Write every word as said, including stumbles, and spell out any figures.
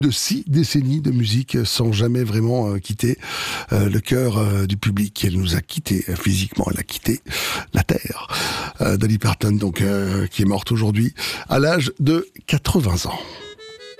de six décennies de musique sans jamais vraiment euh, quitter euh, le cœur euh, du public. Elle nous a quittés euh, physiquement, elle a quitté la terre. Euh, Dolly Parton, donc, euh, qui est morte aujourd'hui à l'âge de quatre-vingts ans.